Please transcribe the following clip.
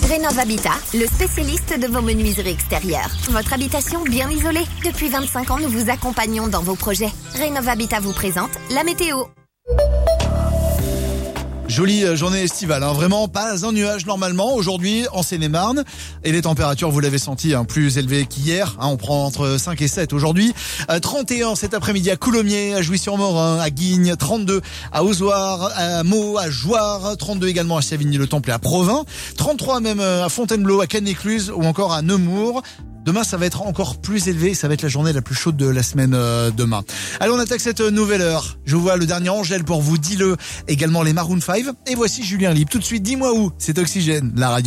Rénov Habitat, le spécialiste de vos menuiseries extérieures. Votre habitation bien isolée. Depuis 25 ans, nous vous accompagnons dans vos projets. Rénov Habitat vous présente la météo. Jolie journée estivale, vraiment pas un nuage normalement aujourd'hui en Seine-et-Marne. Et les températures, vous l'avez senti, plus élevées qu'hier. On prend entre 5 et 7 aujourd'hui. 31 cet après-midi à Coulommiers, à Jouy-sur-Morin, à Guignes, 32 à Ozoir, à Meaux, à Jouarre, 32 également à Savigny-le-Temple et à Provins, 33 même à Fontainebleau, à Cannes-l'Écluse ou encore à Nemours. Demain, ça va être encore plus élevé. Ça va être la journée la plus chaude de la semaine demain. Allez, on attaque cette nouvelle heure. Je vois le dernier Angèle pour vous, dis-le. Également les Maroon 5. Et voici Julien Libre. Tout de suite, dis-moi où. C'est Oxygène, la radio.